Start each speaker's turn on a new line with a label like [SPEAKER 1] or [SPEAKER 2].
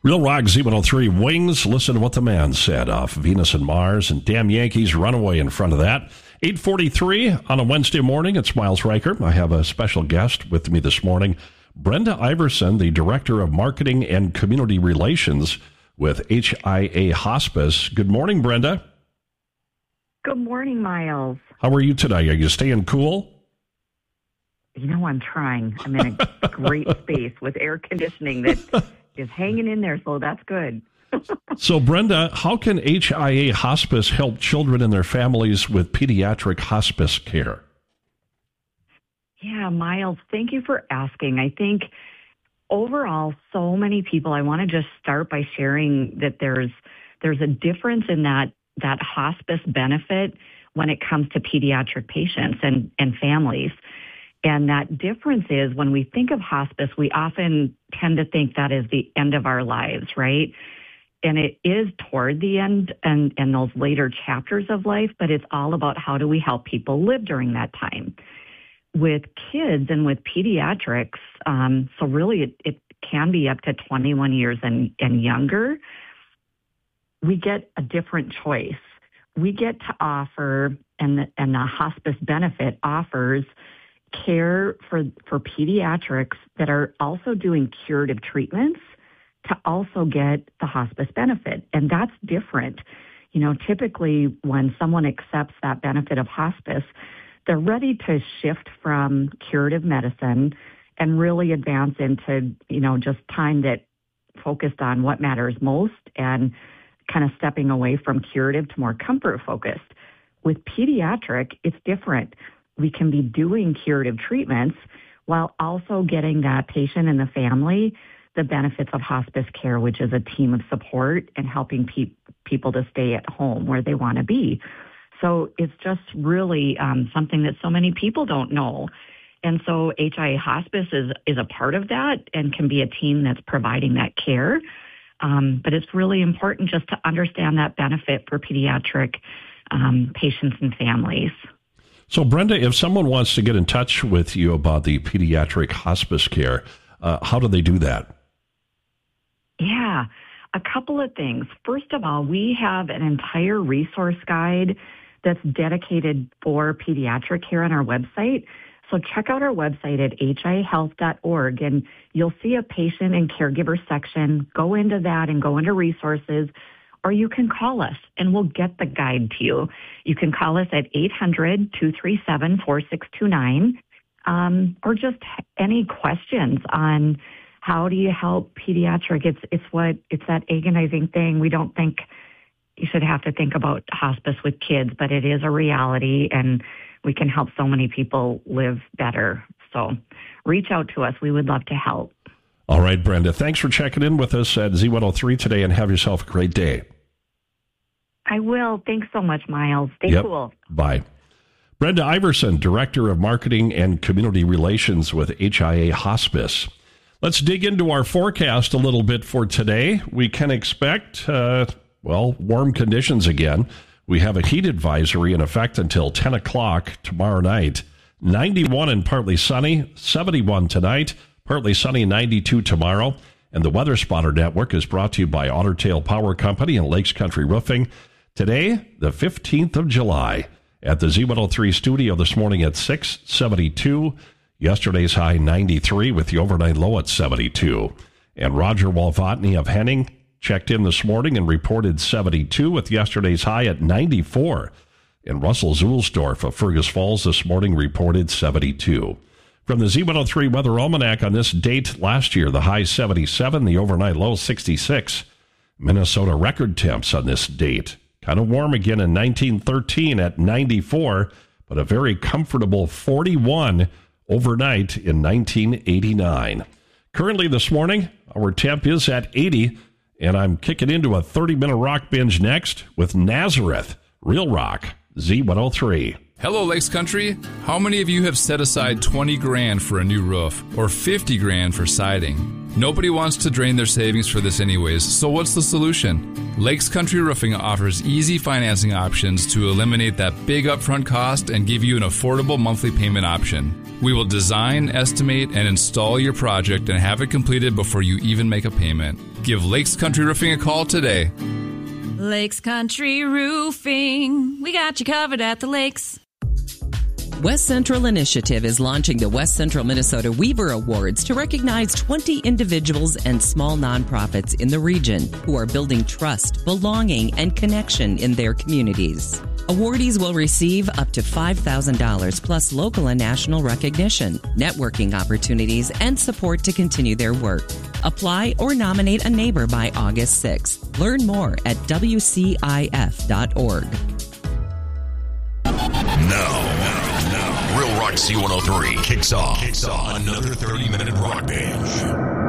[SPEAKER 1] Real Rock Z103 Wings. Listen to what the man said off Venus and Mars, and damn Yankees Runaway in front of that. 8:43 on a Wednesday morning. It's Miles Riker. I have a special guest with me this morning, Brenda Iverson, the Director of Marketing and Community Relations with HIA Hospice. Good morning, Brenda.
[SPEAKER 2] Good morning, Miles.
[SPEAKER 1] How are you today? Are you staying cool?
[SPEAKER 2] You know, I'm trying. I'm in a great space with air conditioning that is hanging in there, so that's good.
[SPEAKER 1] So, Brenda, how can HIA Hospice help children and their families with pediatric hospice care?
[SPEAKER 2] Yeah, Miles, thank you for asking. I think overall, so many people, I want to just start by sharing that there's a difference in that hospice benefit when it comes to pediatric patients and families. And that difference is when we think of hospice, we often tend to think that is the end of our lives, right? And it is toward the end and those later chapters of life, but it's all about how do we help people live during that time. With kids and with pediatrics, so really it can be up to 21 years and younger, we get a different choice. We get to offer, and the hospice benefit offers care for pediatrics that are also doing curative treatments to also get the hospice benefit. And that's different. You know, typically when someone accepts that benefit of hospice, they're ready to shift from curative medicine and really advance into, just time that focused on what matters most and kind of stepping away from curative to more comfort focused. With pediatric, it's different. We can be doing curative treatments while also getting that patient and the family the benefits of hospice care, which is a team of support and helping people to stay at home where they want to be. So it's just really something that so many people don't know. And so HIA Hospice is a part of that and can be a team that's providing that care. But it's really important just to understand that benefit for pediatric patients and families.
[SPEAKER 1] So, Brenda, if someone wants to get in touch with you about the pediatric hospice care, how do they do that?
[SPEAKER 2] Yeah, a couple of things. First of all, we have an entire resource guide that's dedicated for pediatric care on our website. So check out our website at hiahealth.org, and you'll see a patient and caregiver section. Go into that and go into resources, or you can call us and we'll get the guide to you. You can call us at 800-237-4629, or just any questions on how do you help pediatric. It's that agonizing thing. We don't think you should have to think about hospice with kids, but it is a reality, and we can help so many people live better. So reach out to us. We would love to help.
[SPEAKER 1] All right, Brenda, thanks for checking in with us at Z103 today, and have yourself a great day.
[SPEAKER 2] I will. Thanks so much, Miles. Stay cool.
[SPEAKER 1] Bye. Brenda Iverson, Director of Marketing and Community Relations with HIA Hospice. Let's dig into our forecast a little bit for today. We can expect, warm conditions again. We have a heat advisory in effect until 10 o'clock tomorrow night. 91 and partly sunny, 71 tonight, partly sunny, 92 tomorrow. And the Weather Spotter Network is brought to you by Otter Tail Power Company and Lakes Country Roofing. Today, the 15th of July, at the Z103 studio this morning at 672. Yesterday's high 93 with the overnight low at 72. And Roger Walvatney of Henning checked in this morning and reported 72 with yesterday's high at 94. And Russell Zulsdorf of Fergus Falls this morning reported 72. From the Z103 Weather Almanac on this date last year, the high 77, the overnight low 66. Minnesota record temps on this date. Kind of warm again in 1913 at 94, but a very comfortable 41 overnight in 1989. Currently this morning, our temp is at 80, and I'm kicking into a 30-minute rock binge next with Nazareth, Real Rock, Z103.
[SPEAKER 3] Hello, Lakes Country. How many of you have set aside $20,000 for a new roof or $50,000 for siding? Nobody wants to drain their savings for this anyways, so what's the solution? Lakes Country Roofing offers easy financing options to eliminate that big upfront cost and give you an affordable monthly payment option. We will design, estimate, and install your project and have it completed before you even make a payment. Give Lakes Country Roofing a call today.
[SPEAKER 4] Lakes Country Roofing. We got you covered at the lakes.
[SPEAKER 5] West Central Initiative is launching the West Central Minnesota Weaver Awards to recognize 20 individuals and small nonprofits in the region who are building trust, belonging, and connection in their communities. Awardees will receive up to $5,000 plus local and national recognition, networking opportunities, and support to continue their work. Apply or nominate a neighbor by August 6th. Learn more at WCIF.org.
[SPEAKER 6] Now, Real Rock C103 kicks off another 30-minute rock binge.